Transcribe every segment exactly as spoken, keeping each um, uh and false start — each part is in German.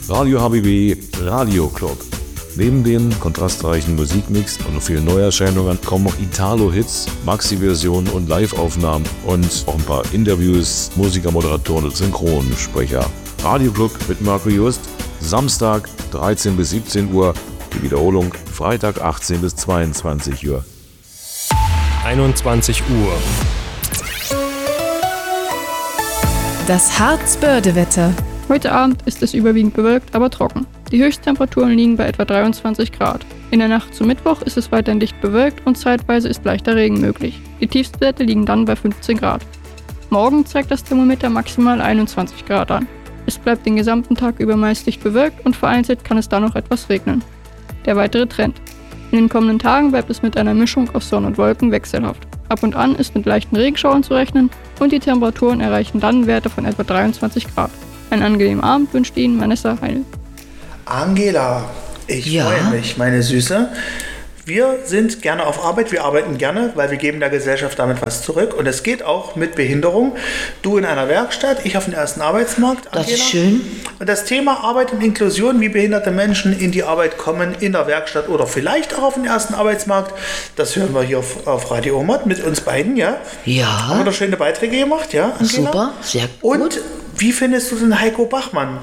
Radio H B B Radio Club. Neben dem kontrastreichen Musikmix und vielen Neuerscheinungen kommen noch Italo-Hits, Maxi-Versionen und Live-Aufnahmen und auch ein paar Interviews, Musiker, Moderatoren und Synchronsprecher. Radio Club mit Marco Just, Samstag dreizehn bis siebzehn Uhr, die Wiederholung Freitag achtzehn bis zweiundzwanzig Uhr. einundzwanzig Uhr. Das Harzbörde-Wetter. Heute Abend ist es überwiegend bewölkt, aber trocken. Die Höchsttemperaturen liegen bei etwa dreiundzwanzig Grad. In der Nacht zum Mittwoch ist es weiterhin dicht bewölkt und zeitweise ist leichter Regen möglich. Die Tiefstwerte liegen dann bei fünfzehn Grad. Morgen zeigt das Thermometer maximal einundzwanzig Grad an. Es bleibt den gesamten Tag über meist dicht bewölkt und vereinzelt kann es dann noch etwas regnen. Der weitere Trend. In den kommenden Tagen bleibt es mit einer Mischung aus Sonne und Wolken wechselhaft. Ab und an ist mit leichten Regenschauern zu rechnen und die Temperaturen erreichen dann Werte von etwa dreiundzwanzig Grad. Einen angenehmen Abend wünscht Ihnen Vanessa Heil. Angela, ich Ja. freue mich, meine Süße. Wir sind gerne auf Arbeit, wir arbeiten gerne, weil wir geben der Gesellschaft damit was zurück. Und es geht auch mit Behinderung. Du in einer Werkstatt, ich auf dem ersten Arbeitsmarkt. Das Angela. ist schön. Und das Thema Arbeit und Inklusion, wie behinderte Menschen in die Arbeit kommen, in der Werkstatt oder vielleicht auch auf dem ersten Arbeitsmarkt, das hören wir hier auf, auf Radio Omot mit uns beiden, ja? Haben wir Ja, da schöne Beiträge gemacht, ja, Angela? super, sehr gut. Und wie findest du den Heiko Bachmann?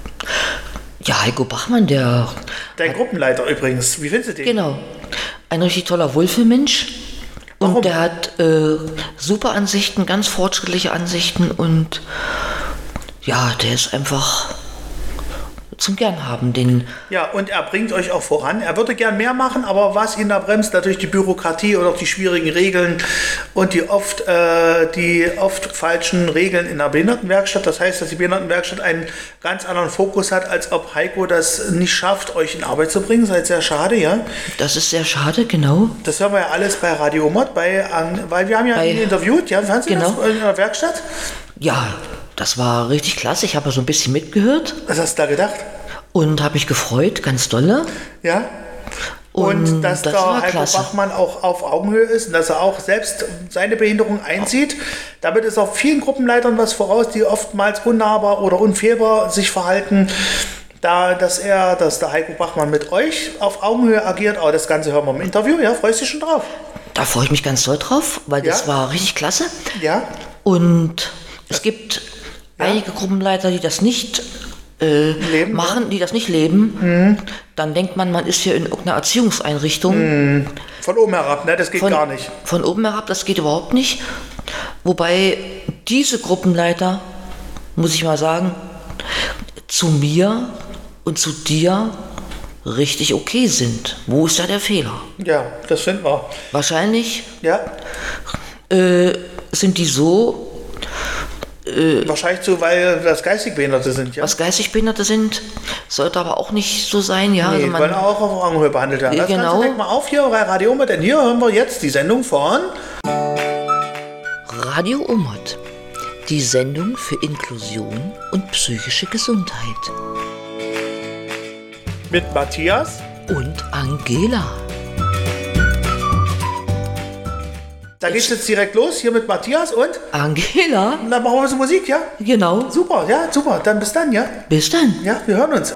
Ja, Heiko Bachmann, der, Dein Gruppenleiter übrigens, wie findest du den? genau, ein richtig toller Wohlfühlmensch. Warum? Und der hat äh, super Ansichten, ganz fortschrittliche Ansichten und ja, der ist einfach zum Gernhaben. Den, Ja, und er bringt euch auch voran. Er würde gern mehr machen, aber was ihn da bremst, natürlich die Bürokratie oder auch die schwierigen Regeln und die oft, äh, die oft falschen Regeln in der Behindertenwerkstatt. Das heißt, dass die Behindertenwerkstatt einen ganz anderen Fokus hat, als ob Heiko das nicht schafft, euch in Arbeit zu bringen. Seid sehr schade, ja. das ist sehr schade, genau. Das hören wir ja alles bei Radio Omot, bei, ähm, weil wir haben ja Bei- ihn interviewt, ja, fandst du Genau. das in der Werkstatt? Ja, das war richtig klasse. Ich habe so ein bisschen mitgehört Was hast du da gedacht? und habe mich gefreut, ganz dolle. Ja. Und, Und dass das der war Heiko klasse. Bachmann auch auf Augenhöhe ist und dass er auch selbst seine Behinderung einzieht. Damit ist auch vielen Gruppenleitern was voraus, die oftmals unnahbar oder unfehlbar sich verhalten. Da, dass er, dass der Heiko Bachmann mit euch auf Augenhöhe agiert. Aber das Ganze hören wir im Interview. Ja, freust du dich schon drauf? Da freue ich mich ganz doll drauf, weil das Ja? war richtig klasse. Ja. Und es gibt einige Gruppenleiter, die das nicht äh, Leben, machen, die das nicht leben. Dann denkt man, man ist hier in irgendeiner Erziehungseinrichtung. Von oben herab, ne? Das geht Von, gar nicht. Von oben herab, das geht überhaupt nicht. Wobei diese Gruppenleiter, muss ich mal sagen, zu mir und zu dir richtig okay sind. Wo ist da der Fehler? Ja, das finden wir. Wahrscheinlich Ja. äh, sind die so, Wahrscheinlich so, weil das geistig Behinderte sind, ja. was geistig Behinderte sind, sollte aber auch nicht so sein, ja. Nee, Also die man, wollen auch auf Augenhöhe behandelt werden. Ja, Das genau. Ganze deckt mal auf hier bei Radio Omot, denn hier hören wir jetzt die Sendung von Radio Omot, die Sendung für Inklusion und psychische Gesundheit. mit Matthias. Und Angela. Da geht's jetzt direkt los, hier mit Matthias und Angela? dann machen wir so Musik, ja? Genau. Super, ja, super. Dann bis dann, ja? Bis dann. Ja, wir hören uns.